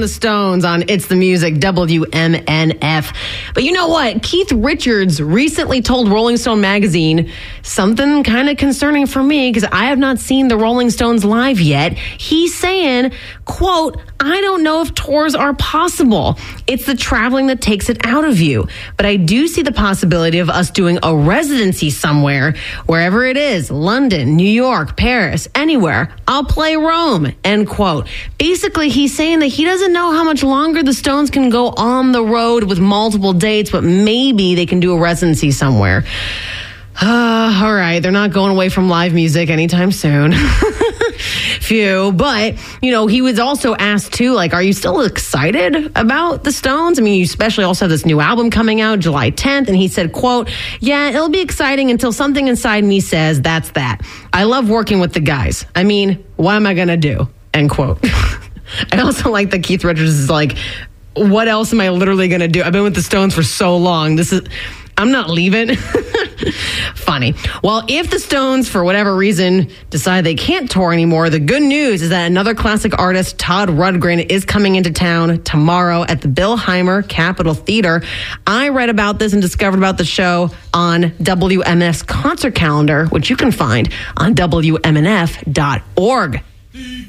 the Stones on It's the Music, WMNF. But you know what? Keith Richards recently told Rolling Stone magazine something kind of concerning for me because I have not seen the Rolling Stones live yet. He's saying, quote, I don't know if tours are possible. It's the traveling that takes it out of you. But I do see the possibility of us doing a residency somewhere, wherever it is, London, New York, Paris, anywhere. I'll play Rome, end quote. Basically, he's saying that he doesn't know how much longer the Stones can go on the road with multiple dates, but maybe they can do a residency somewhere. All right, they're not going away from live music anytime soon. Phew. But, you know, he was also asked too, like, are you still excited about the Stones? I mean, you especially also have this new album coming out July 10th. And he said, quote, yeah, it'll be exciting until something inside me says that's that. I love working with the guys. I mean, what am I going to do? End quote. I also like that Keith Richards is like, what else am I literally going to do? I've been with the Stones for so long. I'm not leaving. Funny. Well, if the Stones, for whatever reason, decide they can't tour anymore, the good news is that another classic artist, Todd Rundgren, is coming into town tomorrow at the Bill Heimer Capitol Theater. I read about this and discovered about the show on WMNF's concert calendar, which you can find on WMNF.org.